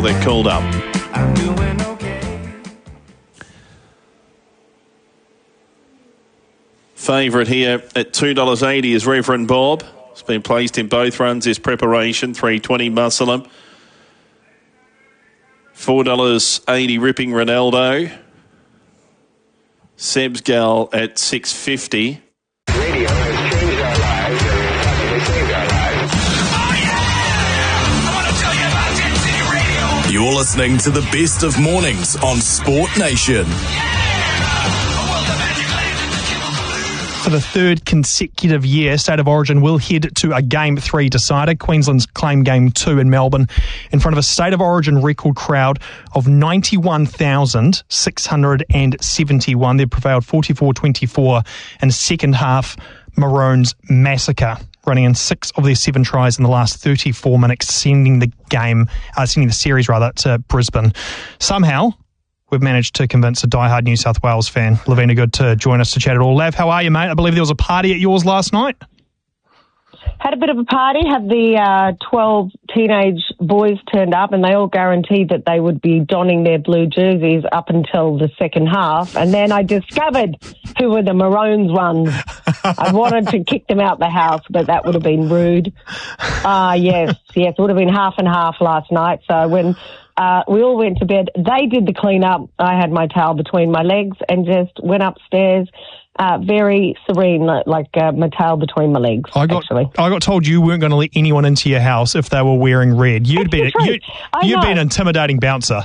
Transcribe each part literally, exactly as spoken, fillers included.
they're called up. I'm doing okay. Favourite here at two dollars eighty is Reverend Bob. It's been placed in both runs as preparation, three twenty Muslim. four dollars eighty Ripping Ronaldo. Seb's Gal at six fifty. Radio has changed our lives and possibly saved our lives. Oh yeah! I want to tell you about Jet City Radio. You're listening to the best of mornings on Sport Nation. For the third consecutive year, State of Origin will head to a Game three decider. Queensland's claim Game two in Melbourne in front of a State of Origin record crowd of ninety-one thousand six hundred seventy-one. They prevailed forty-four twenty-four in second half Maroons massacre, running in six of their seven tries in the last thirty-four minutes, sending the game, uh, sending the series rather, to Brisbane. Somehow, we've managed to convince a diehard New South Wales fan, Lavina Good, to join us to chat it all. Lav, how are you, mate? I believe there was a party at yours last night. Had a bit of a party, had the uh, twelve teenage boys turned up, and they all guaranteed that they would be donning their blue jerseys up until the second half. And then I discovered who were the Maroons ones. I wanted to kick them out the house, but that would have been rude. Ah, uh, yes, yes, it would have been half and half last night. So when uh, we all went to bed, they did the clean up. I had my towel between my legs and just went upstairs. Uh, very serene, like, like uh, my tail between my legs, I got, actually. I got told you weren't going to let anyone into your house if they were wearing red. You'd been, you, you'd been an intimidating bouncer.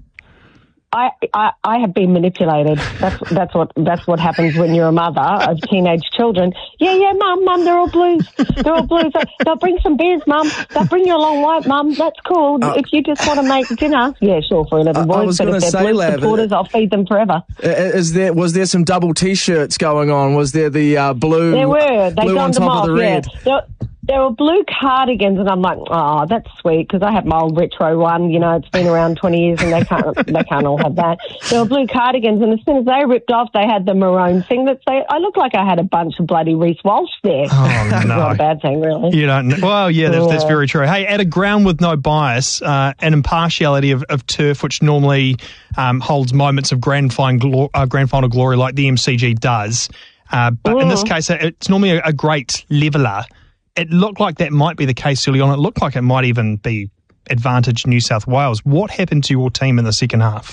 I, I, I have been manipulated. That's that's what that's what happens when you're a mother of teenage children. Yeah, yeah, mum, mum, they're all blues. They're all blues. They'll bring some beers, mum. They'll bring you a long white, mum. That's cool. Uh, if you just want to make dinner, yeah, sure, for eleven boys. I was but if they're say, blue Lav, supporters, I'll feed them forever. Is there was there some double T-shirts going on? Was there the uh, blue? There were. They blue on donned them top off. of the red? Yeah. There, there were blue cardigans, and I'm like, oh, that's sweet, because I have my old retro one. You know, it's been around twenty years, and they can't they can't all have that. There were blue cardigans, and as soon as they ripped off, they had the maroon thing. That they, I looked like I had a bunch of bloody Reece Walsh there. Oh, no. It's not a bad thing, really. You don't know. Well, yeah, that's, yeah. that's very true. Hey, at a ground with no bias uh, and impartiality of, of turf, which normally um, holds moments of grand final, glo- uh, grand final glory like the M C G does, uh, but mm. in this case, it's normally a, a great leveller. It looked like that might be the case early on. It looked like it might even be advantage New South Wales. What happened to your team in the second half?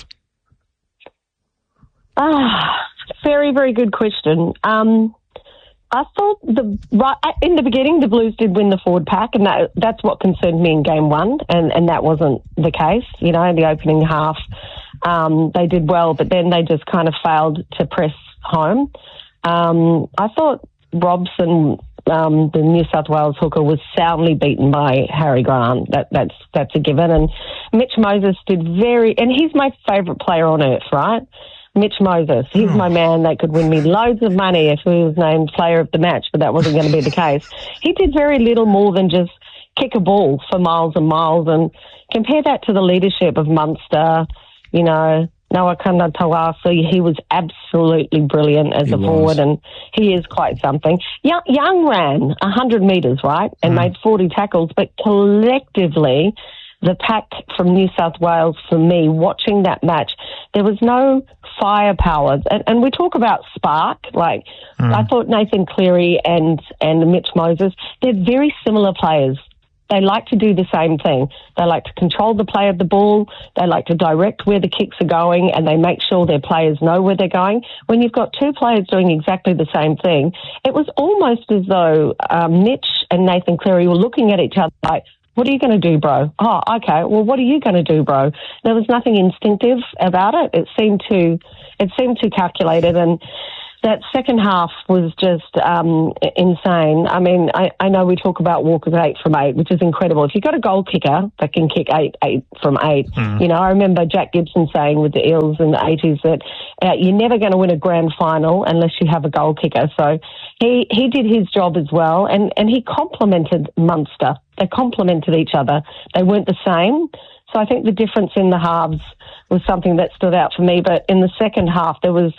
Ah, very, very good question. Um, I thought the right in the beginning the Blues did win the forward pack, and that, that's what concerned me in game one, and, and that wasn't the case. You know, in the opening half, um, they did well, but then they just kind of failed to press home. Um, I thought Robson, um, the New South Wales hooker, was soundly beaten by Harry Grant. That, that's that's a given. And Mitch Moses did very, and he's my favourite player on earth, right? Mitch Moses, he's my man. That could win me loads of money if he was named player of the match, but that wasn't going to be the case. He did very little more than just kick a ball for miles and miles, and compare that to the leadership of Munster, you know, Noah Kanatawasi. He was absolutely brilliant as he a was. forward, and he is quite something. Young, Young ran one hundred metres, right, and mm. made forty tackles, but collectively, the pack from New South Wales, for me, watching that match, there was no firepower. And, and we talk about spark, like, mm. I thought Nathan Cleary and, and Mitch Moses, they're very similar players. They like to do the same thing. They like to control the play of the ball. They like to direct where the kicks are going, and they make sure their players know where they're going. When you've got two players doing exactly the same thing, it was almost as though um, Mitch and Nathan Cleary were looking at each other like, what are you going to do, bro? Oh, okay. Well, what are you going to do, bro? There was nothing instinctive about it. It seemed too, it seemed too calculated, and that second half was just um, insane. I mean, I, I know we talk about Walker's eight from eight, which is incredible. If you've got a goal kicker that can kick eight, eight from eight, mm. you know, I remember Jack Gibson saying with the Eels in the eighties that uh, you're never going to win a grand final unless you have a goal kicker. So he, he did his job as well, and, and he complimented Munster. They complemented each other. They weren't the same. So I think the difference in the halves was something that stood out for me. But in the second half, there was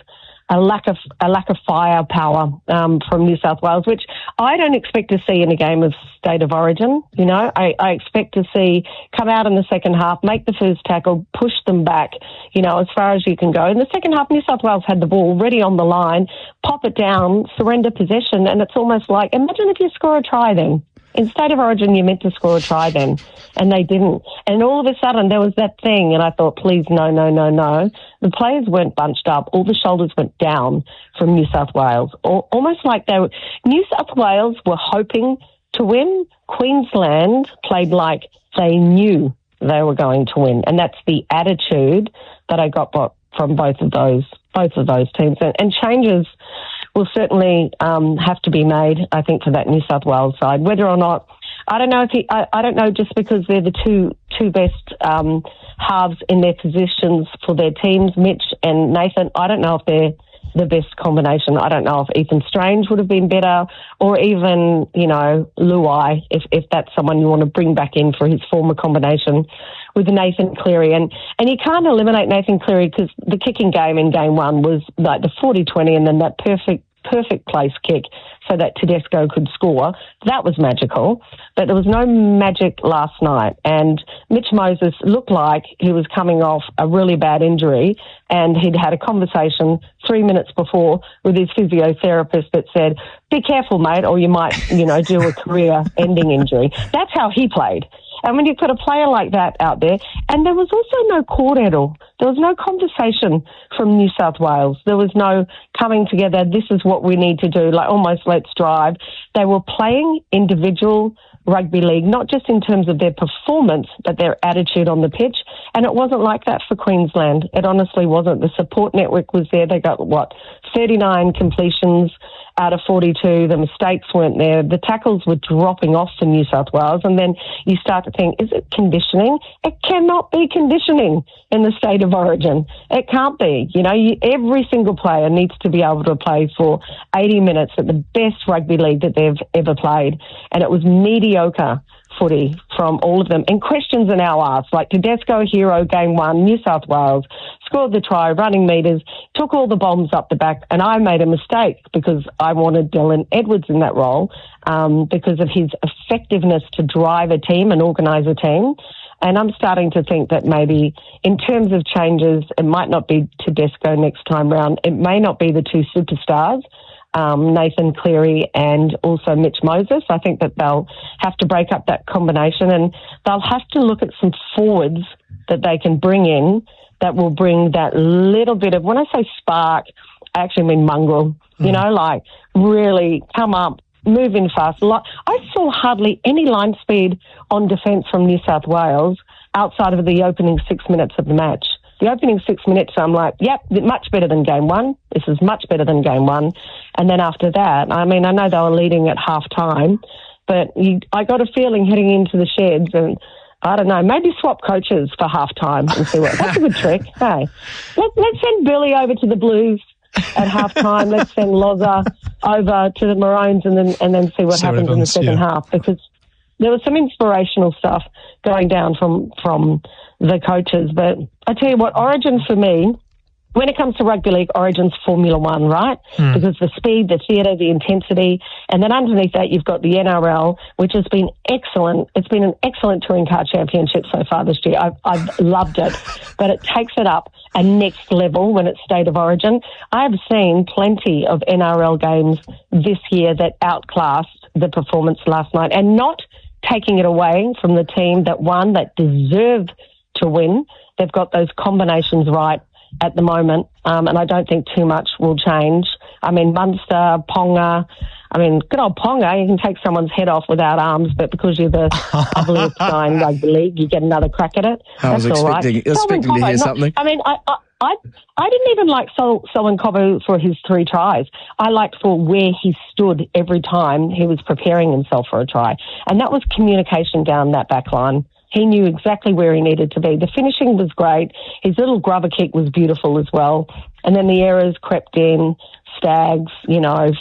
a lack of a lack of firepower um, from New South Wales, which I don't expect to see in a game of State of Origin. You know, I, I expect to see come out in the second half, make the first tackle, push them back, you know, as far as you can go. In the second half, New South Wales had the ball ready on the line, pop it down, surrender possession, and it's almost like, imagine if you score a try then. In State of Origin, you meant to score a try then, and they didn't. And all of a sudden, there was that thing, and I thought, please, no, no, no, no. The players weren't bunched up. All the shoulders went down from New South Wales, or, almost like they were. New South Wales were hoping to win. Queensland played like they knew they were going to win, and that's the attitude that I got from both of those, both of those teams. And, and changes will certainly um, have to be made, I think, for that New South Wales side. Whether or not, I don't know if he, I, I don't know, just because they're the two two best um, halves in their positions for their teams, Mitch and Nathan. I don't know if they're the best combination. I don't know if Ethan Strange would have been better, or even, you know, Luai, if if that's someone you want to bring back in for his former combination with Nathan Cleary. And, and you can't eliminate Nathan Cleary because the kicking game in game one was like the forty twenty and then that perfect perfect place kick so that Tedesco could score. That was magical. But there was no magic last night. And Mitch Moses looked like he was coming off a really bad injury, and he'd had a conversation three minutes before with his physiotherapist that said, be careful, mate, or you might, you know, do a career-ending injury. That's how he played. And when you've got a player like that out there, and there was also no kōrero. There was no conversation from New South Wales. There was no coming together, this is what we need to do, like almost let's drive. They were playing individual rugby league, not just in terms of their performance, but their attitude on the pitch. And it wasn't like that for Queensland. It honestly wasn't. The support network was there. They got, what, thirty-nine completions out of forty-two. The mistakes weren't there. The tackles were dropping off for New South Wales. And then you start to think, is it conditioning? It cannot be conditioning in the State of Origin. It can't be. You know, you, every single player needs to be able to play for eighty minutes at the best rugby league that they've ever played. And it was mediocre footy from all of them. And questions are now asked, like Tedesco, hero, game one, New South Wales, scored the try, running metres, took all the bombs up the back, and I made a mistake because I wanted Dylan Edwards in that role um, because of his effectiveness to drive a team and organise a team. And I'm starting to think that maybe in terms of changes, it might not be Tedesco next time round. It may not be the two superstars, Um, Nathan Cleary and also Mitch Moses. I think that they'll have to break up that combination, and they'll have to look at some forwards that they can bring in that will bring that little bit of, when I say spark, I actually mean mongrel, mm. you know, like really come up, move in fast. I saw hardly any line speed on defence from New South Wales outside of the opening six minutes of the match. The opening six minutes, I'm like, yep, much better than game one. This is much better than game one. And then after that, I mean, I know they were leading at half time, but you, I got a feeling heading into the sheds, and I don't know, maybe swap coaches for half time and see what. That's a good trick. Hey, Let, let's send Billy over to the Blues at half time. Let's send Loza over to the Maroons, and then and then see what see happens what in the happens, second yeah. half, because there was some inspirational stuff going down from from the coaches. But I tell you what, Origin for me, when it comes to rugby league, Origin's Formula One, right? Mm. Because the speed, the theatre, the intensity, and then underneath that you've got the N R L, which has been excellent. It's been an excellent touring car championship so far this year. I've, I've loved it, but it takes it up a next level when it's State of Origin. I've seen plenty of N R L games this year that outclassed the performance last night, and not taking it away from the team that won, that deserved to win. They've got those combinations right at the moment, um, and I don't think too much will change. I mean, Munster, Ponga, I mean, good old Ponga, you can take someone's head off without arms, but because you're the ugliest guy in rugby league, you get another crack at it. I was That's expecting, all right. expecting to hear not, something. I mean, I, I, I, I didn't even like Sol, Solomon Kobu for his three tries. I liked for where he stood every time he was preparing himself for a try. And that was communication down that back line. He knew exactly where he needed to be. The finishing was great. His little grubber kick was beautiful as well. And then the errors crept in. Stags, you know,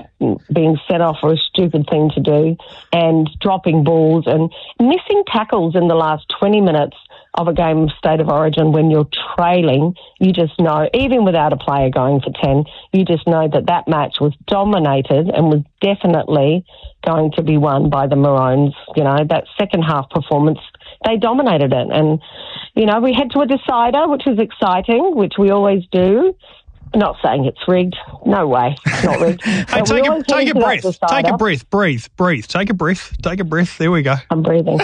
being set off for a stupid thing to do, and dropping balls and missing tackles in the last twenty minutes of a game of State of Origin when you're trailing. You just know, even without a player going for ten, you just know that that match was dominated and was definitely going to be won by the Maroons. You know, that second half performance, they dominated it. And, you know, we head to a decider, which is exciting, which we always do. Not saying it's rigged. No way. It's not rigged. Hey, But we take a, always head take a into that breath. Take a decider. breath. Breathe. Breathe. Take a breath. Take a breath. There we go. I'm breathing.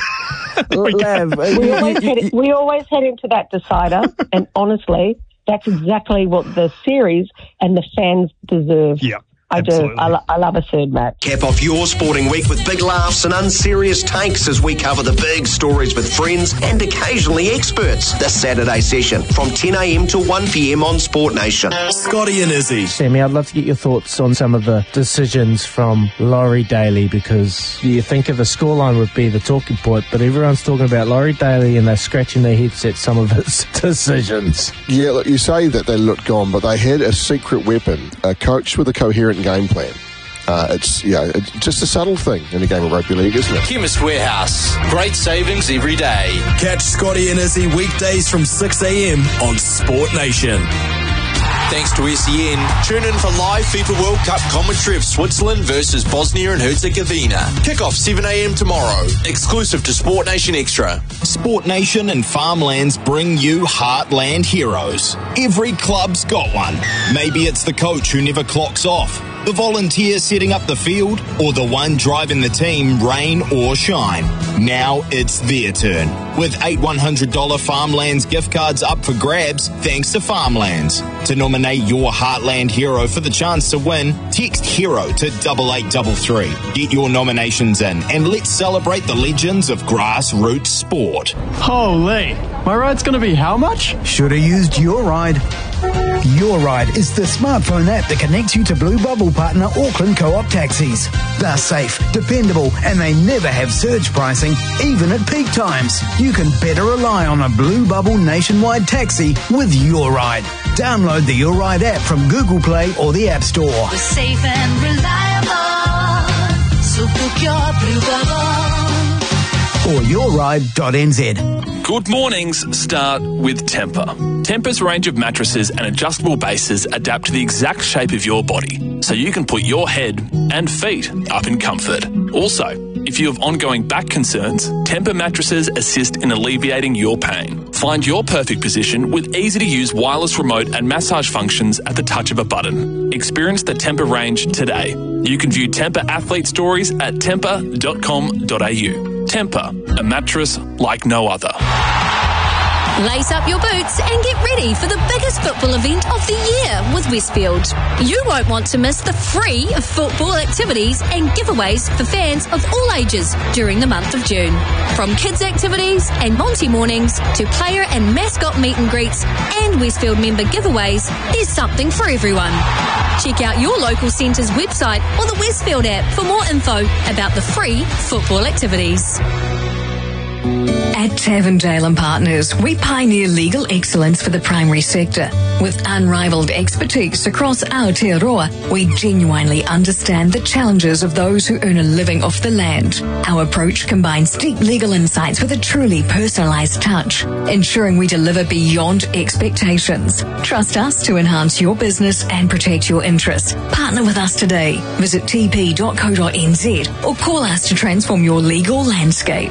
Lev, we, you- always you- head, we always head into that decider, and honestly, that's exactly what the series and the fans deserve. Yeah, I absolutely. do. I, lo- I love a third match. Cap off your sporting week with big laughs and unserious takes as we cover the big stories with friends and occasionally experts. This Saturday session from ten a.m. to one p.m. on Sport Nation. Scotty and Izzy. Sammy, I'd love to get your thoughts on some of the decisions from Laurie Daly, because you think of the scoreline would be the talking point, but everyone's talking about Laurie Daly and they're scratching their heads at some of his decisions. Yeah, look, you say that they looked gone, but they had a secret weapon, a coach with a coherent game plan. Uh, it's, you know, it's just a subtle thing in a game of rugby league, isn't it? Chemist Warehouse. Great savings every day. Catch Scotty and Izzy weekdays from six a.m. on Sport Nation. Thanks to S E N. Tune in for live FIFA World Cup commentary of Switzerland versus Bosnia and Herzegovina. Kick-off seven a.m. tomorrow. Exclusive to Sport Nation Extra. Sport Nation and Farmlands bring you Heartland Heroes. Every club's got one. Maybe it's the coach who never clocks off, the volunteer setting up the field, or the one driving the team rain or shine. Now it's their turn. With eight one hundred dollars Farmlands gift cards up for grabs thanks to Farmlands. To nominate your Heartland hero for the chance to win, text HERO to double eight double three. Get your nominations in and let's celebrate the legends of grassroots sport. Holy, my ride's going to be how much? Should have used Your Ride. Your Ride is the smartphone app that connects you to Blue Bubble partner Auckland Co-op taxis. They're safe, dependable, and they never have surge pricing, even at peak times. You can better rely on a Blue Bubble nationwide taxi with Your Ride. Download the Your Ride app from Google Play or the App Store. We're safe and reliable, so book your Blue Bubble. Or your ride dot n z. Good mornings start with Temper. Temper's range of mattresses and adjustable bases adapt to the exact shape of your body, so you can put your head and feet up in comfort. Also, if you have ongoing back concerns, Temper mattresses assist in alleviating your pain. Find your perfect position with easy-to-use wireless remote and massage functions at the touch of a button. Experience the Temper range today. You can view Temper athlete stories at temper dot com dot a u. Temper, a mattress like no other. Lace up your boots and get ready for the biggest football event of the year with Westfield. You won't want to miss the free football activities and giveaways for fans of all ages during the month of June. From kids' activities and Monty mornings to player and mascot meet and greets and Westfield member giveaways, there's something for everyone. Check out your local centre's website or the Westfield app for more info about the free football activities. At Tavendale and Partners, we pioneer legal excellence for the primary sector. With unrivaled expertise across Aotearoa, we genuinely understand the challenges of those who earn a living off the land. Our approach combines deep legal insights with a truly personalised touch, ensuring we deliver beyond expectations. Trust us to enhance your business and protect your interests. Partner with us today. Visit t p dot co dot n z or call us to transform your legal landscape.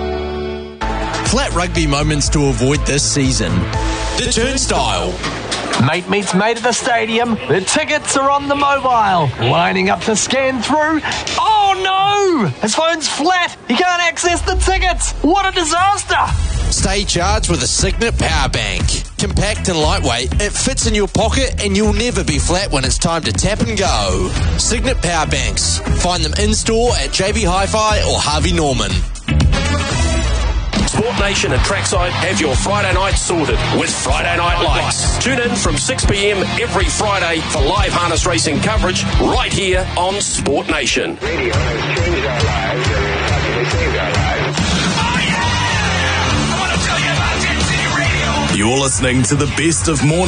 Flat rugby moments to avoid this season. The Turnstile. Mate meets mate at the stadium. The tickets are on the mobile. Lining up to scan through. Oh no! His phone's flat. He can't access the tickets. What a disaster! Stay charged with a Signet Power Bank. Compact and lightweight, it fits in your pocket and you'll never be flat when it's time to tap and go. Signet Power Banks. Find them in-store at J B Hi-Fi or Harvey Norman. Sport Nation and Trackside have your Friday night sorted with Friday Night Lights. Tune in from six p.m. every Friday for live harness racing coverage right here on Sport Nation. Radio has changed our lives and possibly saved our lives. Oh yeah! I want to tell you about Density Radio. You're listening to the best of morning.